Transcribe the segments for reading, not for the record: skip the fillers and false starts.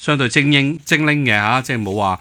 相對精靈嘅嚇，即係冇話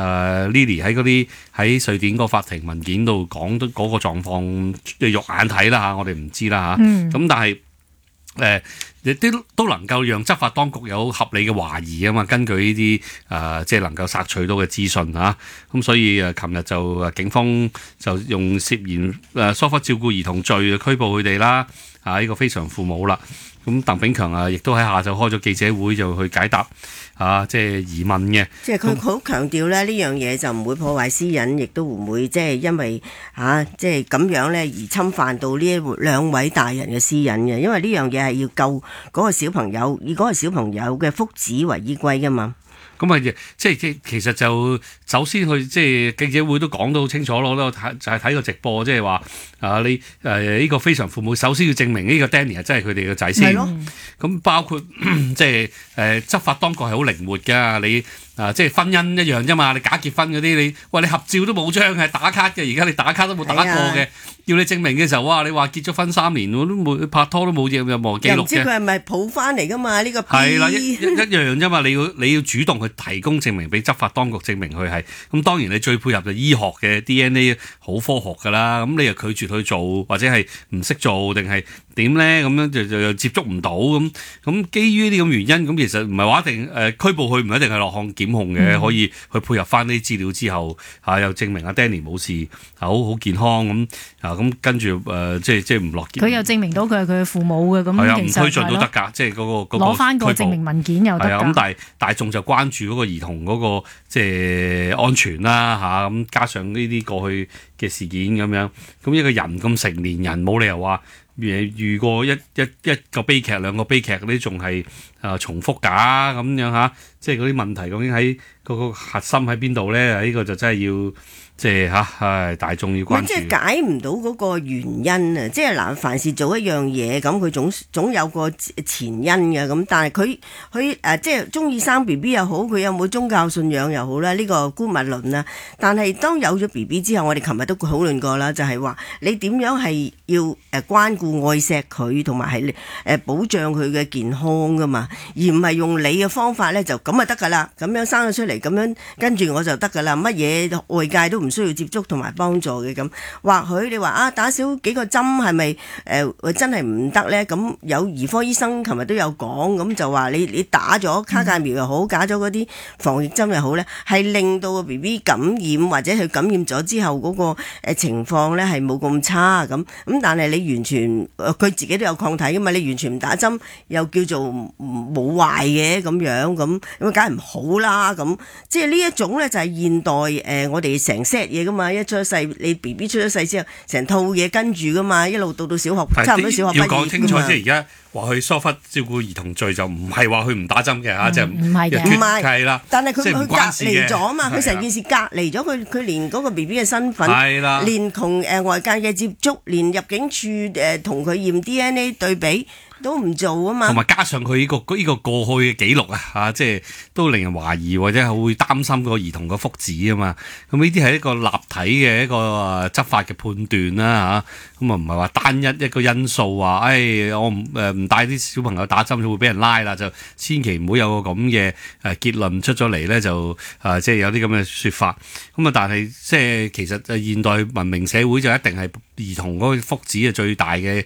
Lily 喺瑞典嗰個法庭文件度講到嗰個狀況，肉眼睇啦嚇，我哋唔知啦嚇。咁但係亦都能夠讓執法當局有合理嘅懷疑啊嘛，根據呢啲即係能夠索取到嘅資訊嚇，咁所以琴日就警方就用涉嫌疏忽照顧兒童罪拘捕佢哋啦，呢個非常父母啦。咁鄧炳強亦都喺下晝開咗記者會，就去解答即係疑問嘅。 即係佢好強調咧，呢樣嘢就唔會破壞私隱，亦都唔會即係因為即係咁樣咧而侵犯到呢兩位大人嘅私隱嘅。因為呢樣嘢係要救嗰個小朋友，以嗰個小朋友嘅福祉為依歸噶嘛。 咁即係其實就首先去即係記者會都講得好清楚咯，就係睇個直播，即係話你呢個非常父母首先要證明呢個 Danny 係真係佢哋嘅仔先。咁包括即係執法當局係好靈活㗎，你即係婚姻一樣啫嘛，你假結婚嗰啲你合照都冇張係打卡嘅，而家你打卡都冇打過嘅，要你證明嘅時候，哇！你話結咗婚3年，我都冇拍拖都冇任何記錄嘅。又唔知佢係咪抱翻嚟㗎嘛？呢個係啦，一樣啫嘛，你要主動去提供證明俾執法當局證明佢係。咁當然你最配合就醫學嘅 DNA 好科學㗎啦。咁你又拒絕去做，或者係唔識做定係點咧？咁樣就接觸唔到咁基於呢咁原因，咁其實唔係話一定拘捕佢，唔一定係落項檢控嘅，可以去配合翻啲資料之後又證明阿 Danny 冇事，好健康咁跟住即係唔落檢。佢又證明到佢係佢嘅父母嘅，咁其實唔推進都得㗎，即係嗰個攞翻個證明文件又得㗎。 咁但係大眾就關注嗰個兒童嗰個即係安全啦咁加上呢啲過去嘅事件咁樣，咁一個人咁成年人冇理由話遇過一個悲劇兩個悲劇嗰啲仲係重複㗎咁樣即係嗰啲問題究竟喺嗰個核心喺邊度咧？呢個就真係要即係大眾要關注。 即係解唔到嗰個原因啊！即係嗱，凡事做一樣嘢咁，佢總有個前因嘅咁。但係佢即係中意生 BB 又好，佢有冇宗教信仰又好啦，呢個姑勿論啦。但係當有咗 BB 之後，我哋琴日都討論過啦，就係話你點樣係要關顧愛錫佢，同埋係保障佢嘅健康噶嘛，而唔係用你嘅方法咧就咁就得㗎啦，咁樣生咗出嚟，咁樣跟住我就得㗎啦，乜嘢外界都唔需要接觸同埋幫助嘅咁。或許你話打少幾個針係咪真係唔得咧？咁有兒科醫生琴日都有講，咁就話你打咗卡介苗又好，打咗嗰啲防疫針又好咧，係令到個 BB 感染或者佢感染咗之後嗰個情況咧係冇咁差咁。但係你完全佢自己都有抗體㗎嘛，你完全唔打針又叫做冇壞嘅咁樣咁梗係唔好啦咁。即係呢一種咧就係現代我哋成 set 嘢㗎嘛，一出世你 BB 出咗世之後成套嘢跟住㗎嘛，一路到小學差唔多小學畢業。 要講清楚，即係而家話佢疏忽照顧兒童罪就唔係話佢唔打針嘅即係唔係嘅， 唔係係啦。 但係佢隔離咗啊嘛，佢成件事隔離咗佢連嗰個 BB 嘅身份，連同外界嘅接觸，連入境處同佢驗 DNA 對比都唔做啊嘛， 同埋加上佢呢個過去嘅記錄即係都令人懷疑或者係會擔心個兒童嘅福祉啊嘛。咁呢啲係一個立體嘅一個執法嘅判斷啦咁唔係話單一個因素話，我唔帶啲小朋友打針就會俾人拉啦，就千祈唔好有個咁嘅結論出咗嚟咧，就即係有啲咁嘅説法。咁但係即係其實現代文明社會就一定係兒童嗰個福祉係最大嘅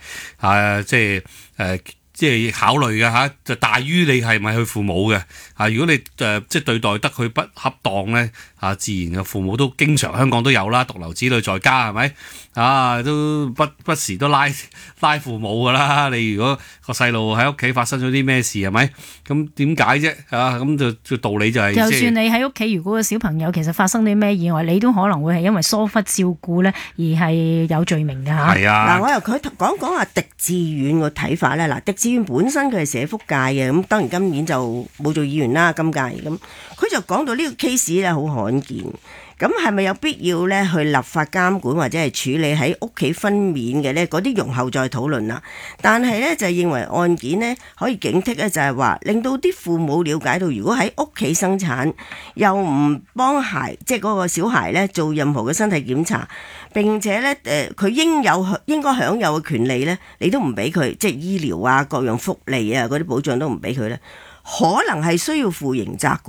即係考慮嘅就大於你係咪佢父母嘅如果你即係對待得佢不恰當咧自然嘅父母都經常香港都有啦，獨留子女在家係咪都不時都拉父母㗎啦。你如果個細路喺屋企發生咗啲咩事係咪？咁點解啫咁就道理就係就算你喺屋企，如果個小朋友其實發生啲咩意外，你都可能會係因為疏忽照顧咧而係有罪名㗎係嗱，我由佢講下狄志遠個睇法咧。嗱，狄志遠本身佢係社福界嘅，咁當然今年就冇做議員啦，今屆咁佢就講到呢個 case 咧好罕見。咁係咪有必要咧去立法監管或者係處理喺屋企分娩嘅咧？嗰啲容後再討論啦。但係咧就認為案件咧可以警惕咧，就係話令到啲父母了解到，如果喺屋企生產又唔幫即係嗰個小孩咧做任何嘅身體檢查，並且咧佢應該享有嘅權利咧，你都唔俾佢，即係醫療各樣福利嗰啲保障都唔俾佢咧，可能係需要負刑責。